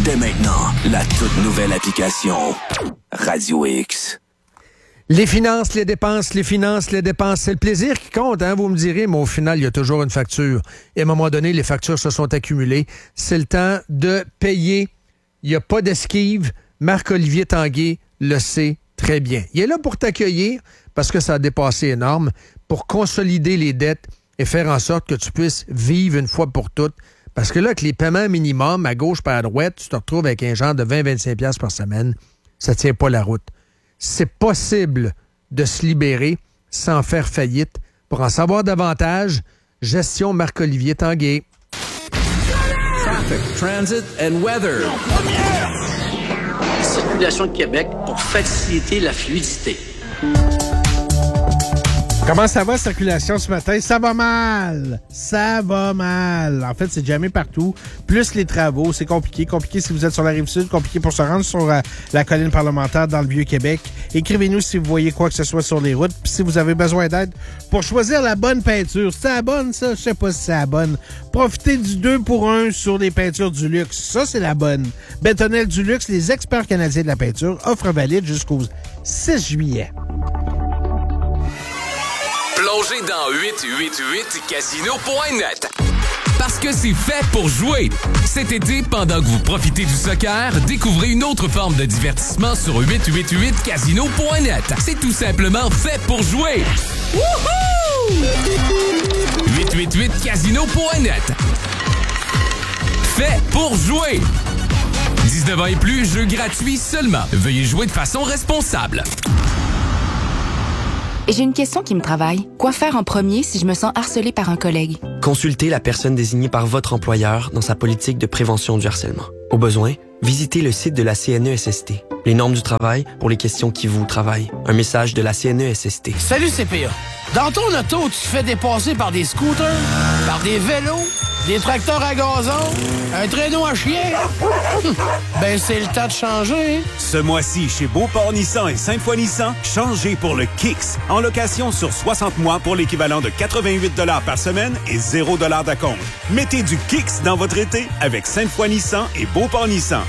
dès maintenant la toute nouvelle application Radio X. Les finances, les dépenses, c'est le plaisir qui compte, hein, vous me direz, mais au final, il y a toujours une facture. Et à un moment donné, les factures se sont accumulées. C'est le temps de payer. Il n'y a pas d'esquive. Marc-Olivier Tanguay le sait très bien. Il est là pour t'accueillir, parce que ça a dépassé énorme, pour consolider les dettes et faire en sorte que tu puisses vivre une fois pour toutes. Parce que là, avec les paiements minimums, à gauche par à droite, tu te retrouves avec un genre de 20-25$ par semaine. Ça tient pas la route. C'est possible de se libérer sans faire faillite. Pour en savoir davantage, gestion Marc-Olivier Tanguay. Traffic, transit and weather. Circulation de Québec pour faciliter la fluidité. Comment ça va, circulation, ce matin? Ça va mal! Ça va mal! En fait, c'est jamais partout. Plus les travaux, c'est compliqué. Compliqué si vous êtes sur la Rive-Sud, compliqué pour se rendre sur la colline parlementaire dans le Vieux-Québec. Écrivez-nous si vous voyez quoi que ce soit sur les routes. Puis si vous avez besoin d'aide pour choisir la bonne peinture. C'est la bonne, ça? Je sais pas si c'est la bonne. Profitez du 2 pour 1 sur les peintures du luxe. Ça, c'est la bonne. Bétonnel du luxe, les experts canadiens de la peinture, offre valide jusqu'au 6 juillet. Plongez dans 888casino.net. Parce que c'est fait pour jouer. Cet été, pendant que vous profitez du soccer, découvrez une autre forme de divertissement sur 888casino.net. C'est tout simplement fait pour jouer. Wouhou! 888casino.net. Fait pour jouer. 19 ans et plus, jeu gratuit seulement. Veuillez jouer de façon responsable. Et j'ai une question qui me travaille. Quoi faire en premier si je me sens harcelée par un collègue? Consultez la personne désignée par votre employeur dans sa politique de prévention du harcèlement. Au besoin, visitez le site de la CNESST. Les normes du travail pour les questions qui vous travaillent. Un message de la CNESST. Salut CPA. Dans ton auto, tu te fais dépasser par des scooters, par des vélos, des tracteurs à gazon, un traîneau à chien. Ben, c'est le temps de changer. Ce mois-ci, chez Beauport Nissan et Sainte-Foy Nissan, changez pour le Kicks. En location sur 60 mois pour l'équivalent de 88$ par semaine et 0$ d'acompte. Mettez du Kicks dans votre été avec Sainte-Foy Nissan et Beauport Nissan.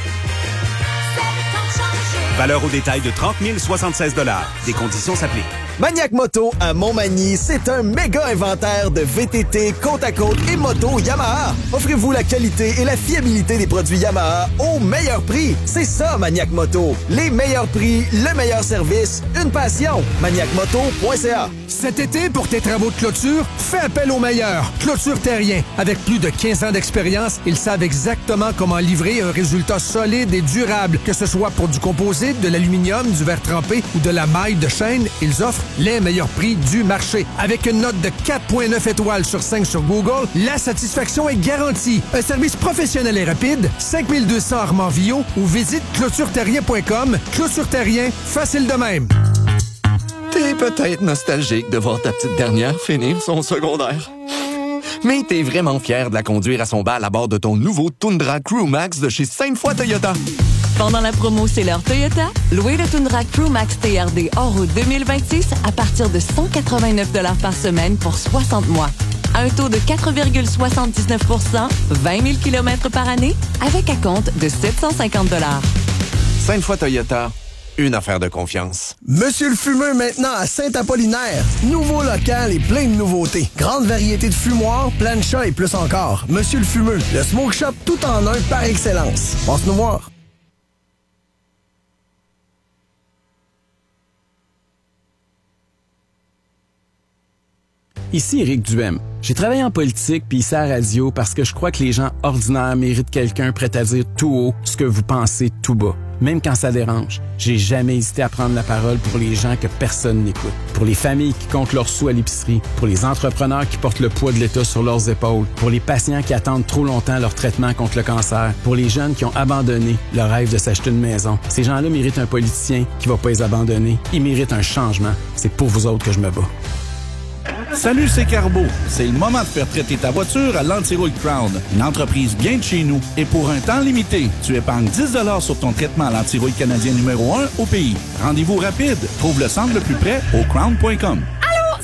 Valeur au détail de 30 076$. Des conditions s'appliquent. Maniac Moto à Montmagny, c'est un méga inventaire de VTT, côte à côte et moto Yamaha. Offrez-vous la qualité et la fiabilité des produits Yamaha au meilleur prix. C'est ça, Maniac Moto. Les meilleurs prix, le meilleur service, une passion. ManiacMoto.ca. Cet été, pour tes travaux de clôture, fais appel aux meilleurs. Clôture Terrien. Avec plus de 15 ans d'expérience, ils savent exactement comment livrer un résultat solide et durable. Que ce soit pour du composite, de l'aluminium, du verre trempé ou de la maille de chaîne, ils offrent les meilleurs prix du marché. Avec une note de 4,9 étoiles sur 5 sur Google, la satisfaction est garantie. Un service professionnel et rapide, 5200 Armand-Villot ou visite clôtureterrien.com. Clôture Terrien, facile de même. T'es peut-être nostalgique de voir ta petite dernière finir son secondaire. Mais t'es vraiment fier de la conduire à son bal à bord de ton nouveau Tundra Crew Max de chez Sainte-Foy Toyota. Pendant la promo C'est l'heure Toyota, louez le Tundra Crew Max TRD hors route 2026 à partir de 189$ par semaine pour 60 mois. À un taux de 4,79 %, 20 000 km par année, avec acompte de 750$. Sainte-Foy Toyota, une affaire de confiance. Monsieur le Fumeux maintenant à Saint-Apollinaire. Nouveau local et plein de nouveautés. Grande variété de fumoirs, plancha et plus encore. Monsieur le Fumeux, le smoke shop tout en un par excellence. Passe nous voir. Ici Éric Duhem. J'ai travaillé en politique puis ici à la radio parce que je crois que les gens ordinaires méritent quelqu'un prêt à dire tout haut ce que vous pensez tout bas. Même quand ça dérange, j'ai jamais hésité à prendre la parole pour les gens que personne n'écoute. Pour les familles qui comptent leurs sous à l'épicerie, pour les entrepreneurs qui portent le poids de l'État sur leurs épaules, pour les patients qui attendent trop longtemps leur traitement contre le cancer, pour les jeunes qui ont abandonné le rêve de s'acheter une maison. Ces gens-là méritent un politicien qui va pas les abandonner. Ils méritent un changement. C'est pour vous autres que je me bats. Salut, c'est Carbo. C'est le moment de faire traiter ta voiture à l'Antirouille Crown, une entreprise bien de chez nous. Et pour un temps limité, tu épargnes 10 $ sur ton traitement à l'Antirouille canadien numéro 1 au pays. Rendez-vous rapide. Trouve le centre le plus près au crown.com. Allô,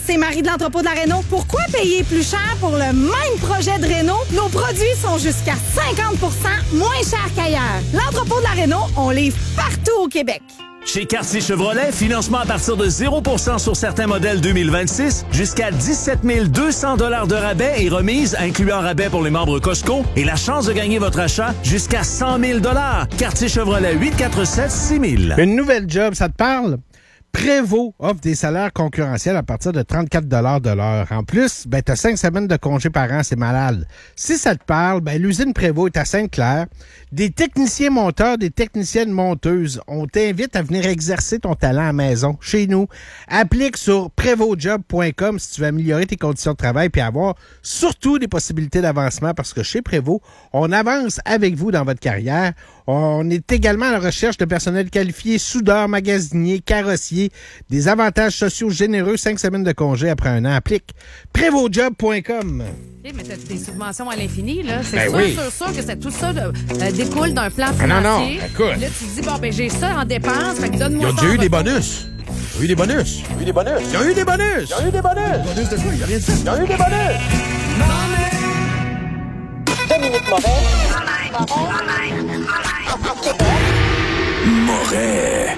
c'est Marie de l'entrepôt de la Réno. Pourquoi payer plus cher pour le même projet de réno? Nos produits sont jusqu'à 50 % moins chers qu'ailleurs. L'entrepôt de la Réno, on livre partout au Québec. Chez Cartier Chevrolet, financement à partir de 0% sur certains modèles 2026, jusqu'à 17 200 $ de rabais et remise, incluant rabais pour les membres Costco, et la chance de gagner votre achat jusqu'à 100 000 $. Cartier Chevrolet, 847-6000. Une nouvelle job, ça te parle? Prévost offre des salaires concurrentiels à partir de 34 $ de l'heure. En plus, tu as 5 semaines de congé par an, c'est malade. Si ça te parle, l'usine Prévost est à Sainte-Claire. Des techniciens monteurs, des techniciennes monteuses. On t'invite à venir exercer ton talent à la maison, chez nous. Applique sur prévostjob.com si tu veux améliorer tes conditions de travail puis avoir surtout des possibilités d'avancement parce que chez Prévost, on avance avec vous dans votre carrière. On est également à la recherche de personnel qualifié, soudeurs, magasiniers, carrossiers, des avantages sociaux généreux, 5 semaines de congé après un an. Applique prévostjob.com. Mais t'as des subventions à l'infini, là. C'est sûr que tout ça découle d'un plan financier. Non, écoute. Là, tu te dis, bon, j'ai ça en dépenses, fait que donne-moi ça. Ils ont déjà eu des bonus. Ils ont eu des bonus. Ils ont eu des bonus. Ils ont eu des bonus. Ils ont eu des bonus. Bonus de quoi? Il n'y a rien de ça. Ils ont eu des bonus. Dominique Moret. Moret.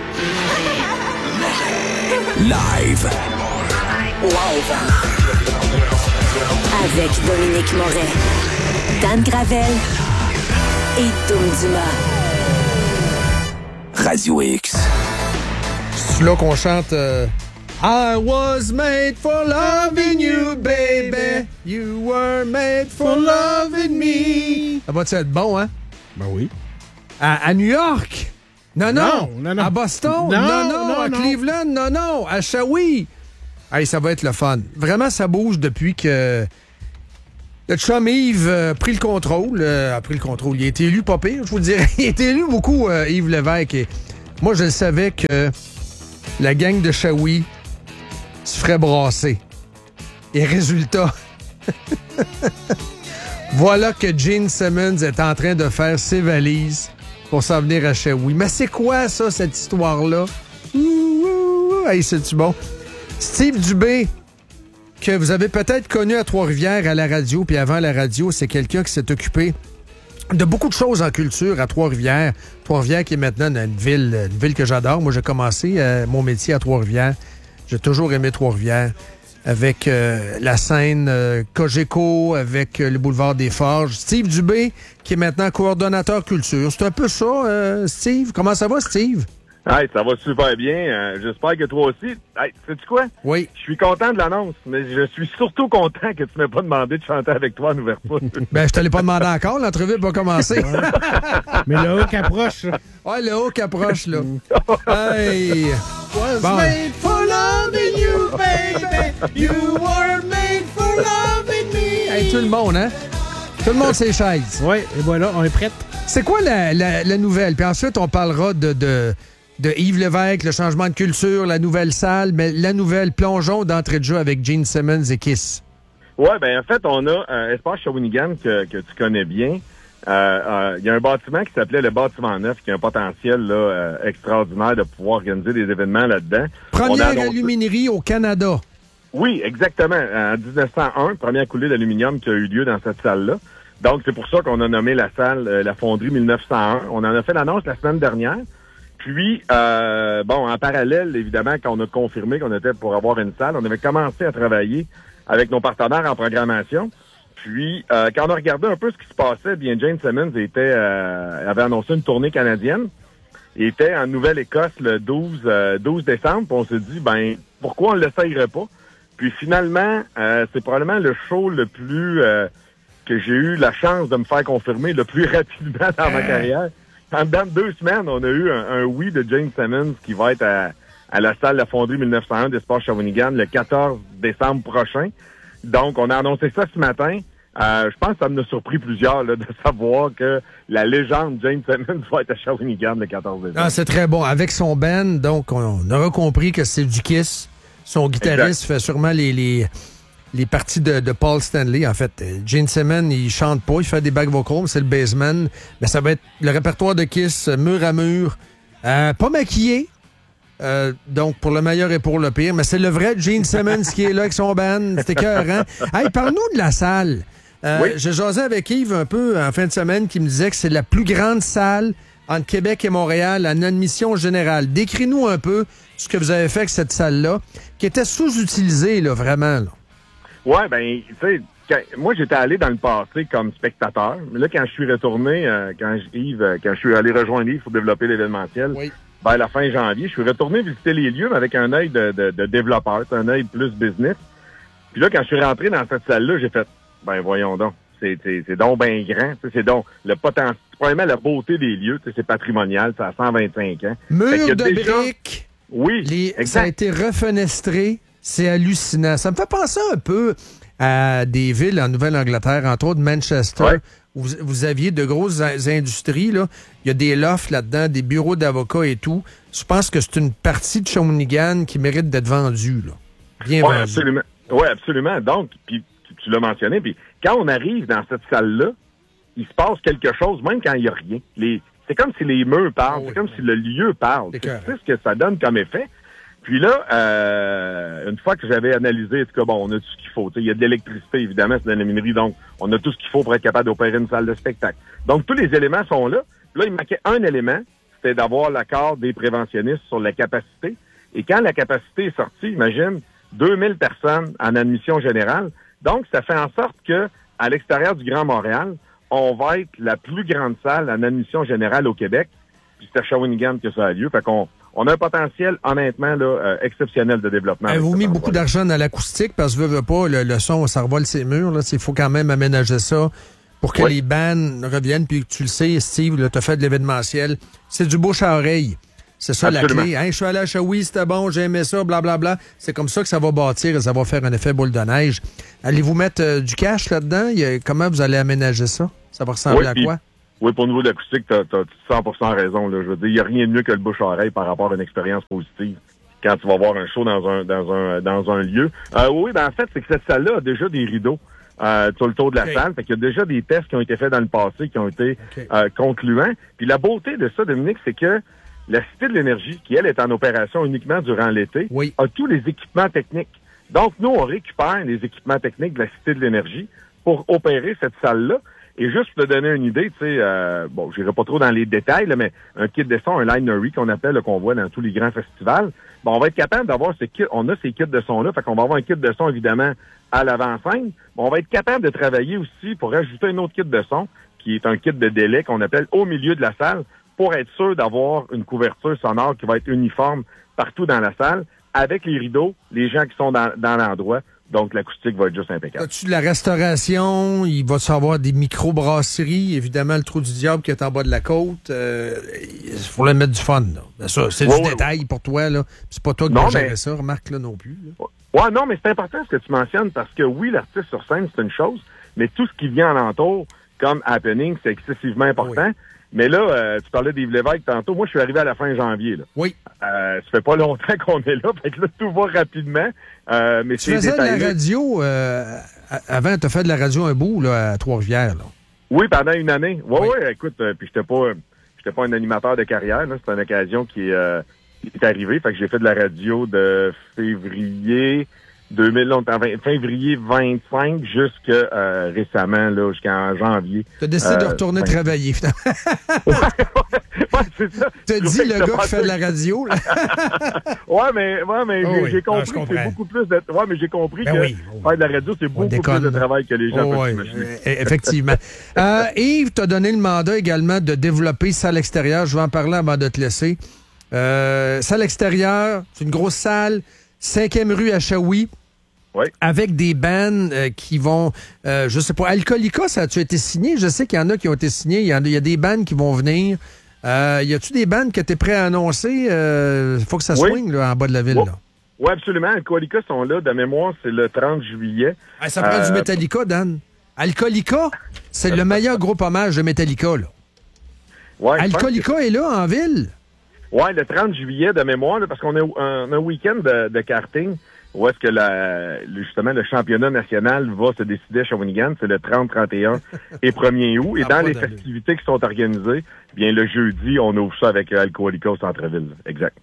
Live. Avec Dominique Moret, Dan Gravel et Tom Dumas. Radio X. C'est là qu'on chante I was made for loving you, baby. You were made for loving me. Ça va-tu être bon, hein? Ben oui. À New York? Non. À Boston? Non. À Cleveland? Non. À Shawi? Hey, ça va être le fun. Vraiment, ça bouge depuis que le chum Yves a pris le contrôle. Il a été élu pas pire, je vous le dirais. Il a été élu beaucoup, Yves Lévesque. Et moi, je le savais que la gang de Shawi se ferait brasser. Et résultat, voilà que Gene Simmons est en train de faire ses valises pour s'en venir à Shawi. Mais c'est quoi, ça, cette histoire-là? Hey, c'est-tu bon? Steve Dubé, que vous avez peut-être connu à Trois-Rivières à la radio, puis avant la radio, c'est quelqu'un qui s'est occupé de beaucoup de choses en culture à Trois-Rivières. Trois-Rivières qui est maintenant une ville que j'adore. Moi, j'ai commencé mon métier à Trois-Rivières. J'ai toujours aimé Trois-Rivières. Avec la scène Cogeco, avec le boulevard des Forges. Steve Dubé, qui est maintenant coordonnateur culture. C'est un peu ça, Steve? Comment ça va, Steve? Hey, ça va super bien. J'espère que toi aussi. Hey, sais-tu quoi? Oui. Je suis content de l'annonce, mais je suis surtout content que tu m'aies pas demandé de chanter avec toi en ouverture. Je te l'ai pas demandé encore. L'entrevue n'a pas commencé. Mais le haut qu'approche. Ouais, le haut qu'approche, là. Hey! Was Bon. made for loving you, baby. You were made for loving me. Hey, tout le monde, hein? Tout le monde ses chaises. Oui, et voilà, on est prêt. C'est quoi la nouvelle? Puis ensuite, on parlera de Yves Lévesque, le changement de culture, la nouvelle salle, mais la nouvelle plongeon d'entrée de jeu avec Gene Simmons et Kiss. Ouais, en fait, on a un espace Shawinigan que tu connais bien. Il y a un bâtiment qui s'appelait le Bâtiment Neuf, qui a un potentiel là, extraordinaire de pouvoir organiser des événements là-dedans. Première aluminerie au Canada. Oui, exactement. En 1901, première coulée d'aluminium qui a eu lieu dans cette salle-là. Donc, c'est pour ça qu'on a nommé la salle la Fonderie 1901. On en a fait l'annonce la semaine dernière. Puis, en parallèle, évidemment, quand on a confirmé qu'on était pour avoir une salle, on avait commencé à travailler avec nos partenaires en programmation. Puis, quand on a regardé un peu ce qui se passait, bien, Gene Simmons avait annoncé une tournée canadienne. Il était en Nouvelle-Écosse le 12 décembre. Puis on s'est dit, pourquoi on ne l'essayerait pas? Puis finalement, c'est probablement le show le plus que j'ai eu la chance de me faire confirmer le plus rapidement dans ma carrière. En dedans de 2 semaines, on a eu un oui de Gene Simmons qui va être à la salle La Fonderie 1901 d'Espace Shawinigan le 14 décembre prochain. Donc, on a annoncé ça ce matin. Je pense que ça me a surpris plusieurs là, de savoir que la légende Gene Simmons va être à Shawinigan le 14 décembre. Ah, c'est très bon. Avec son band, donc, on aura compris que c'est du Kiss. Son guitariste fait sûrement les parties de Paul Stanley. En fait, Gene Simmons, il chante pas, il fait des back vocals, c'est le bassman. Mais ça va être le répertoire de Kiss, mur à mur. Pas maquillé, Donc, pour le meilleur et pour le pire. Mais c'est le vrai Gene Simmons qui est là avec son band. C'était écœurant. Hey, parle-nous de la salle. Oui. J'ai jasé avec Yves un peu en fin de semaine qui me disait que c'est la plus grande salle entre Québec et Montréal en admission générale. Décris-nous un peu ce que vous avez fait avec cette salle-là, qui était sous-utilisée, là, vraiment. Là. Ouais, ben, tu sais, moi, j'étais allé dans le passé comme spectateur. Mais là, quand je suis retourné, quand je suis allé rejoindre Yves pour développer l'événementiel, vers la fin janvier, je suis retourné visiter les lieux, mais avec un œil de développeur, un œil plus business. Puis là, quand je suis rentré dans cette salle-là, j'ai fait, ben, voyons donc. C'est donc bien grand. C'est donc le potentiel. Probablement la beauté des lieux. C'est patrimonial. C'est à 125 ans. Mur de briques. Oui. Ça a été refenestré. C'est hallucinant. Ça me fait penser un peu à des villes en Nouvelle-Angleterre, entre autres Manchester, où vous aviez de grosses industries. Là. Il y a des lofts là-dedans, des bureaux d'avocats et tout. Je pense que c'est une partie de Shawinigan qui mérite d'être vendue. Là. Bien vendue. Absolument. Oui, absolument. Donc, puis tu l'as mentionné, puis quand on arrive dans cette salle-là, il se passe quelque chose, même quand il n'y a rien. C'est comme si les murs parlent, c'est comme si le lieu parle. C'est ce que ça donne comme effet. Puis là, une fois que j'avais analysé, en tout cas, bon, on a tout ce qu'il faut. Il y a de l'électricité, évidemment, c'est de la minerie, donc on a tout ce qu'il faut pour être capable d'opérer une salle de spectacle. Donc, tous les éléments sont là. Puis là, il manquait un élément, c'était d'avoir l'accord des préventionnistes sur la capacité. Et quand la capacité est sortie, imagine, 2000 personnes en admission générale. Donc, ça fait en sorte que à l'extérieur du Grand Montréal, on va être la plus grande salle en admission générale au Québec. Puis c'est à Shawinigan que ça a lieu. Fait qu'on a un potentiel, honnêtement, là, exceptionnel de développement. Vous mis beaucoup d'argent dans l'acoustique parce que veut pas, le son, ça revole ses murs. Il faut quand même aménager ça pour que les bands reviennent. Puis tu le sais, Steve, tu as fait de l'événementiel. C'est du bouche à oreille. C'est ça absolument. La clé. Hey, je suis allé à Shawi, c'était bon, j'ai aimé ça, blablabla. C'est comme ça que ça va bâtir et ça va faire un effet boule de neige. Allez-vous mettre du cash là-dedans? Comment vous allez aménager ça? Ça va ressembler à quoi? Oui, pour le niveau de l'acoustique, tu as 100% raison. Là. Je veux dire, il n'y a rien de mieux que le bouche-à-oreille par rapport à une expérience positive quand tu vas voir un show dans un lieu. Oui, ben en fait, c'est que cette salle-là a déjà des rideaux sur le tour de la salle. Fait qu'il y a déjà des tests qui ont été faits dans le passé, qui ont été concluants. Puis la beauté de ça, Dominique, c'est que la Cité de l'Énergie, qui, elle, est en opération uniquement durant l'été, a tous les équipements techniques. Donc, nous, on récupère les équipements techniques de la Cité de l'Énergie pour opérer cette salle-là. Et juste pour te donner une idée, tu sais, bon, j'irai pas trop dans les détails, là, mais un kit de son, un linery qu'on appelle, qu'on voit dans tous les grands festivals, bon, on va être capable d'avoir ces kits, on a ces kits de son-là, fait qu'on va avoir un kit de son, évidemment, à l'avant-scène. Bon, on va être capable de travailler aussi pour ajouter un autre kit de son, qui est un kit de délai qu'on appelle au milieu de la salle, pour être sûr d'avoir une couverture sonore qui va être uniforme partout dans la salle, avec les rideaux, les gens qui sont dans l'endroit. Donc, l'acoustique va être juste impeccable. As-tu de la restauration? Il va y avoir des micro-brasseries. Évidemment, le Trou du Diable qui est en bas de la côte. Il faut le mettre du fun. Là. Bien sûr, c'est du détail pour toi. Là. C'est pas toi qui vas gérer ça, remarque là non plus. Là. Ouais, non, mais c'est important ce que tu mentionnes parce que oui, l'artiste sur scène, c'est une chose, mais tout ce qui vient en entour, comme happening, c'est excessivement important. Oui. Mais là, tu parlais d'Yves Lévesque tantôt. Moi, je suis arrivé à la fin janvier. Là. Oui. Ça fait pas longtemps qu'on est là. Fait que là, tout va rapidement. Mais tu faisais de la radio... avant, tu as fait de la radio un bout là, à Trois-Rivières. Là. Oui, pendant une année. Oui, écoute, puis j'étais pas un animateur de carrière. C'est une occasion qui est arrivée. Fait que j'ai fait de la radio de février 2000, février 25 jusqu'à récemment, là, jusqu'en janvier. Tu as décidé de retourner travailler, finalement. ouais, c'est ça. Tu as dit le gars qui fait de la radio, là. mais j'ai compris que c'est beaucoup plus de... Ouais, mais j'ai compris que faire de la radio, c'est beaucoup plus de travail que les gens peuvent imaginer. Effectivement. Yves, tu as donné le mandat également de développer salle extérieure. Je vais en parler avant de te laisser. Salle extérieure, c'est une grosse salle. 5e rue à Shawi, avec des bands qui vont, je sais pas, Alcoolica, ça a-tu été signé? Je sais qu'il y en a qui ont été signés. Il y a des bands qui vont venir. Y a-tu des bands que tu es prêt à annoncer? Il faut que ça swing là, en bas de la ville. Oui, absolument. Alcoolica sont là. De mémoire, c'est le 30 juillet. Ça prend du Metallica, Dan. Alcoolica, c'est le meilleur groupe hommage de Metallica. Là. Ouais, Alcoolica est là, en ville. Oui, le 30 juillet de mémoire, là, parce qu'on a un week-end de karting où est-ce que justement le championnat national va se décider à Shawinigan. C'est le 30, 31 et 1er août. Et dans les festivités qui sont organisées, bien le jeudi, on ouvre ça avec Alcoolica au centre-ville. Exact.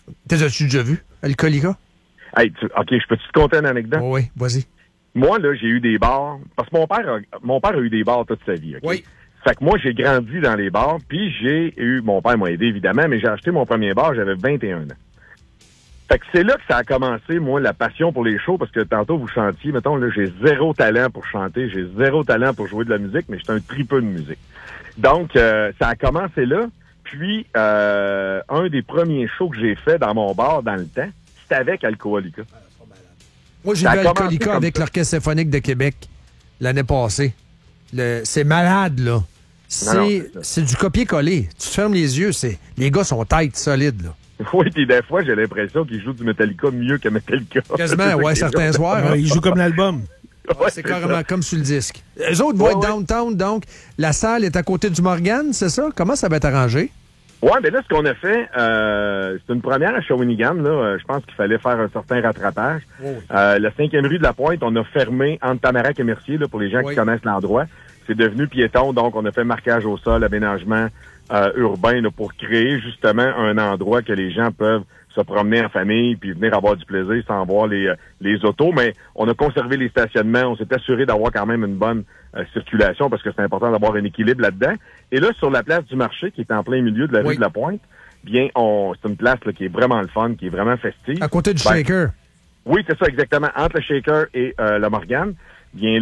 T'as-tu déjà vu, Alcoolica? Hey, OK, je peux-tu te conter une anecdote? Oh, oui, vas-y. Moi, là, j'ai eu des bars, parce que mon père a eu des bars toute sa vie, OK? Oui. Fait que moi, j'ai grandi dans les bars, puis mon père m'a aidé, évidemment, mais j'ai acheté mon premier bar, j'avais 21 ans. Fait que c'est là que ça a commencé, moi, la passion pour les shows, parce que tantôt, vous chantiez, mettons, là, j'ai zéro talent pour chanter, j'ai zéro talent pour jouer de la musique, mais j'étais un tripeux de musique. Donc, ça a commencé là, puis un des premiers shows que j'ai fait dans mon bar dans le temps, c'était avec Alcoolica. Moi, j'ai vu Alcoolica avec l'Orchestre symphonique de Québec l'année passée. C'est malade, là. C'est du copier-coller. Tu te fermes les yeux, les gars sont têtes solides, là. Oui, puis des fois, j'ai l'impression qu'ils jouent du Metallica mieux que Metallica. Quasiment, ouais, certains soirs. Hein. Ils jouent comme l'album. Ouais, c'est carrément comme sur le disque. Eux autres vont être downtown, donc la salle est à côté du Morgan, c'est ça? Comment ça va être arrangé? Oui, mais là, ce qu'on a fait, c'est une première à Shawinigan. Là, je pense qu'il fallait faire un certain rattrapage. La 5e rue de la Pointe, on a fermé entre Tamarack et Mercier, là, pour les gens qui connaissent l'endroit. C'est devenu piéton, donc on a fait marquage au sol, aménagement urbain là, pour créer justement un endroit que les gens peuvent se promener en famille puis venir avoir du plaisir sans voir les autos. Mais on a conservé les stationnements, on s'est assuré d'avoir quand même une bonne circulation parce que c'est important d'avoir un équilibre là-dedans. Et là, sur la place du marché, qui est en plein milieu de la rue de la Pointe, bien, c'est une place là, qui est vraiment le fun, qui est vraiment festive. À côté du Shaker. Oui, c'est ça, exactement. Entre le Shaker et le Morgan. Bien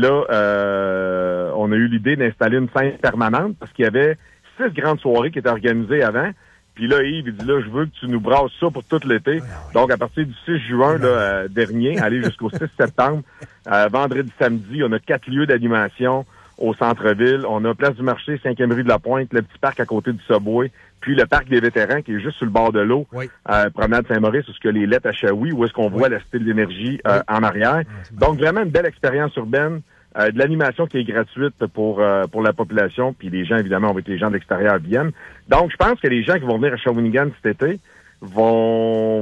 là, on a eu l'idée d'installer une scène permanente parce qu'il y avait 6 grandes soirées qui étaient organisées avant. Puis là, Yves, il dit là, je veux que tu nous brasses ça pour tout l'été. Donc, à partir du 6 juin dernier, aller jusqu'au 6 septembre, vendredi, samedi, on a 4 lieux d'animation au centre-ville. On a Place du Marché, 5e rue de la Pointe, le petit parc à côté du Subway, puis le parc des vétérans qui est juste sur le bord de l'eau, promenade Saint-Maurice, où est-ce que les lettres à Shawi, où est-ce qu'on voit la Cité de l'énergie en arrière. Donc, vraiment une belle expérience urbaine. De l'animation qui est gratuite pour la population, puis les gens, évidemment, avec les gens de l'extérieur viennent. Donc, je pense que les gens qui vont venir à Shawinigan cet été vont